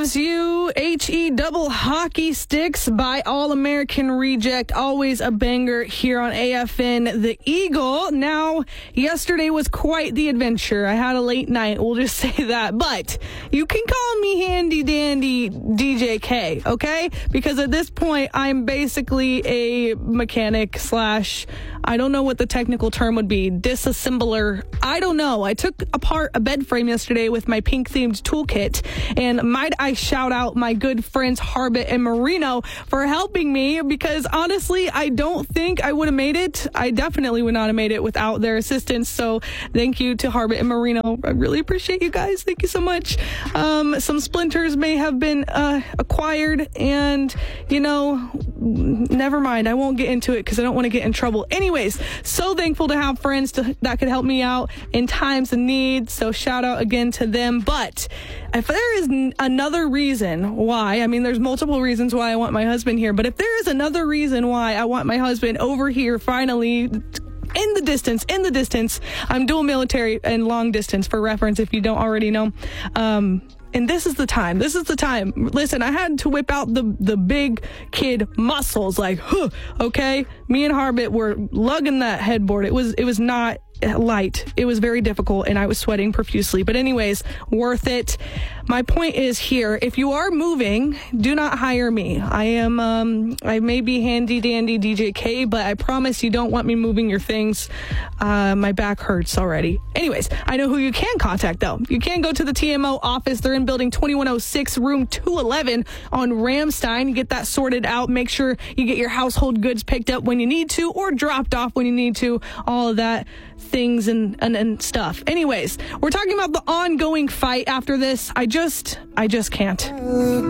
gives you HE double hockey sticks by All American Reject. Always a banger here on AFN The Eagle. Now, yesterday was quite the adventure. I had a late night, we'll just say that. But you can call me Handy Dandy DJ K, okay? Because at this point, I'm basically a mechanic slash, I don't know what the technical term would be, disassembler. I don't know. I took apart a bed frame yesterday with my pink-themed toolkit, and might I shout out my good friends Harbit and Marino for helping me, because honestly, I don't think I would have made it. I definitely would not have made it without their assistance, so thank you to Harbit and Marino. I really appreciate you guys. Thank you so much. Some splinters may have been acquired, and, you know, never mind. I won't get into it because I don't want to get in trouble. Anyways, so thankful to have friends that could help me out in times of need, so shout out again to them. But if there is another reason why, I mean, there's multiple reasons why I want my husband here, but if there is another reason why I want my husband over here finally in the distance, I'm dual military and long distance for reference if you don't already know. And this is the time. Listen, I had to whip out the big kid muscles, like, okay? Me and Harbit were lugging that headboard. It was not light. It was very difficult, and I was sweating profusely. But anyways, worth it. My point is here, if you are moving, do not hire me. I may be Handy Dandy DJ K, but I promise you don't want me moving your things. My back hurts already. Anyways, I know who you can contact, though. You can go to the TMO office. They're in building 2106, room 211 on Ramstein. You get that sorted out. Make sure you get your household goods picked up when you need to, or dropped off when you need to. All of that things and stuff. Anyways, we're talking about the ongoing fight after this. I just can't.